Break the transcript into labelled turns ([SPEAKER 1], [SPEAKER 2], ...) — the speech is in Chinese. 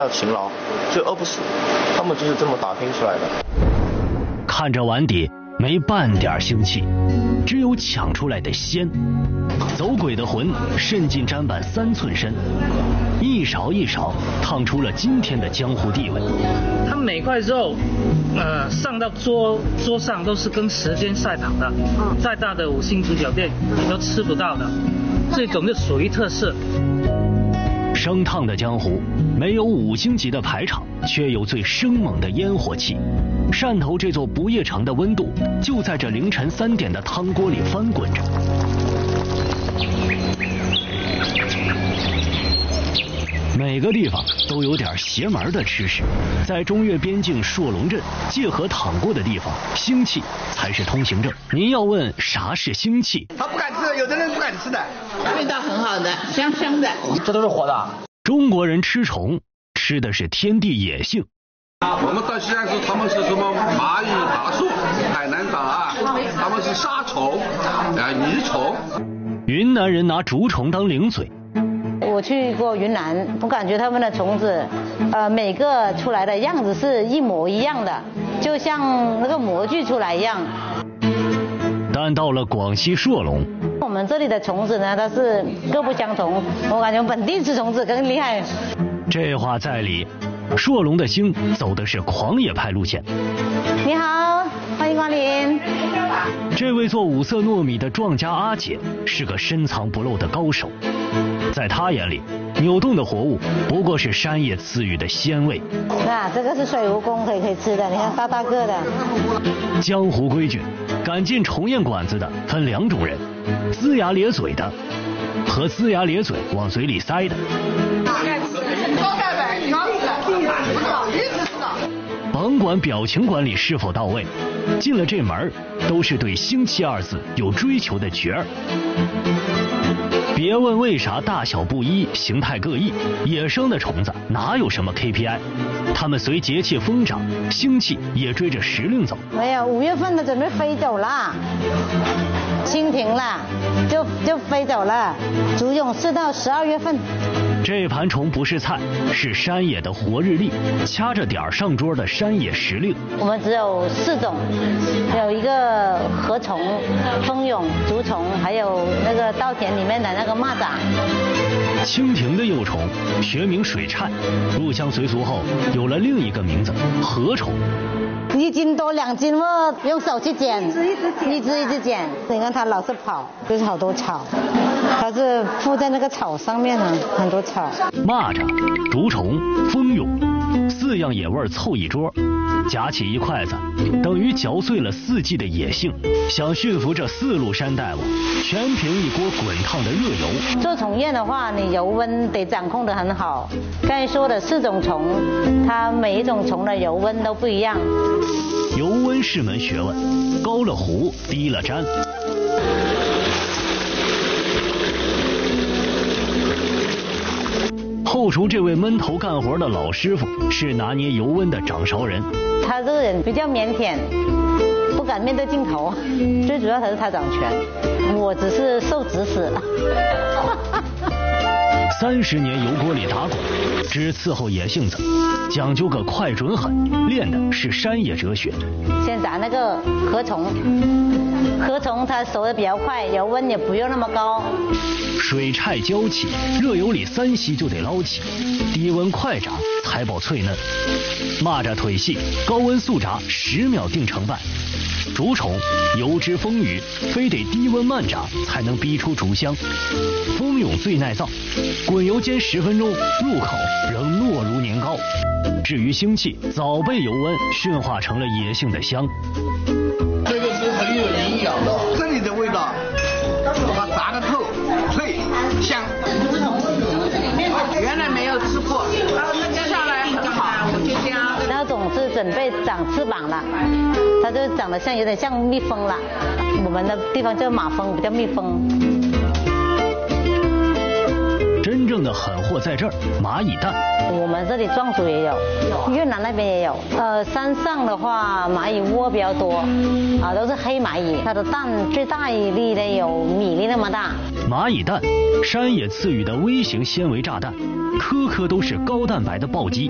[SPEAKER 1] 要勤劳，就饿不死，他们就是这么打拼出来的。
[SPEAKER 2] 看着碗底没半点腥气，只有抢出来的鲜。走鬼的魂渗进砧板3寸深，一勺一勺烫出了今天的江湖地位。
[SPEAKER 3] 它每块肉，上到桌上都是跟时间赛跑的，再大的5星级酒店你都吃不到的，这种就属于特色。
[SPEAKER 2] 生烫的江湖，没有5星级的排场，却有最生猛的烟火气。汕头这座不夜城的温度，就在这凌晨3点的汤锅里翻滚着。每个地方都有点邪门的吃食，在中越边境朔龙镇界河躺过的地方，腥气才是通行证。您要问啥是腥气，
[SPEAKER 4] 他不敢吃，有的人不敢吃的。
[SPEAKER 5] 味道很好的，香香的。
[SPEAKER 1] 这都是活的。
[SPEAKER 2] 中国人吃虫，吃的是天地野性。
[SPEAKER 6] 我们到西安市，他们是什么蚂蚁、大树；海南岛他们是沙虫、泥虫。
[SPEAKER 2] 云南人拿竹虫当零嘴。
[SPEAKER 7] 我去过云南，我感觉他们的虫子，每个出来的样子是一模一样的，就像那个模具出来一样。
[SPEAKER 2] 但到了广西朔龙，
[SPEAKER 7] 我们这里的虫子呢，它是各不相同，我感觉本地吃虫子更厉害。
[SPEAKER 2] 这话在理，朔龙的星走的是狂野派路线。
[SPEAKER 7] 你好，欢迎光临。
[SPEAKER 2] 这位做五色糯米的壮家阿姐是个深藏不露的高手，在她眼里，扭动的活物不过是山野赐予的鲜味。
[SPEAKER 7] 那这个是水蜈蚣，可以吃的，你看大大个的。
[SPEAKER 2] 江湖规矩，敢进虫宴馆子的分2种人，龇牙咧嘴的和龇牙咧嘴往嘴里塞的。甭管表情管理是否到位，进了这门都是对腥气2字有追求的角儿。别问为啥大小不一，形态各异，野生的虫子哪有什么 KPI， 它们随节气疯长，腥气也追着时令走。
[SPEAKER 7] 没有，5月份的准备飞走了，蜻蜓了，就飞走了。竹蛹是到12月份。
[SPEAKER 2] 这盘虫不是菜，是山野的活日历，掐着点上桌的山野时令。
[SPEAKER 7] 我们只有4种，有一个禾虫、蜂蛹、竹虫，还有那个稻田里面的那个蚂蚱。
[SPEAKER 2] 蜻蜓的幼虫学名水菜，入乡随俗后有了另一个名字禾虫。
[SPEAKER 7] 1斤多2斤嘛，用手去捡，一只捡。你看它老是跑，就是好多草，它是附在那个草上面呢，很多草。
[SPEAKER 2] 蚂蚱、竹虫、蜂蛹，4样野味凑一桌，夹起1筷子，等于嚼碎了4季的野性。想驯服这4路山大王，全凭一锅滚烫的热油。
[SPEAKER 7] 做虫宴的话，你油温得掌控得很好。刚才说的4种虫，它每一种虫的油温都不一样。
[SPEAKER 2] 油温是门学问，高了壶，低了粘。后厨这位闷头干活的老师傅是拿捏油温的掌勺人。
[SPEAKER 7] 他这个人比较腼腆，不敢面对镜头，最主要他是他掌权，我只是受指使。
[SPEAKER 2] 30年油锅里打滚，只伺候野性子，讲究个快准狠，练的是山野哲学。
[SPEAKER 7] 先炸那个禾虫，禾虫它熟得比较快，油温也不用那么高。
[SPEAKER 2] 水菜浇起，热油里3息就得捞起，低温快炸才保脆嫩。蚂蚱腿细，高温速炸10秒定成瓣。竹虫油脂丰腴，非得低温慢炸才能逼出竹香。蜂蛹最耐造，滚油煎10分钟，入口仍糯如年糕。至于腥气，早被油温驯化成了野性的香。
[SPEAKER 4] 这个是很有营养的，这里的味道，把它炸得透、脆、香。
[SPEAKER 5] 原来没有吃过，下来很好，我就这样。
[SPEAKER 7] 那种是准备长翅膀了，它就长得有点像蜜蜂了。我们的地方叫马蜂，不叫蜜蜂。
[SPEAKER 2] 真正的狠货在这儿，蚂蚁蛋。
[SPEAKER 7] 我们这里壮族也有，越南那边也有。山上的话，蚂蚁窝比较多，都是黑蚂蚁，它的蛋最大一粒的有米粒那么大。
[SPEAKER 2] 蚂蚁蛋，山野赐予的微型纤维炸弹，颗颗都是高蛋白的暴击。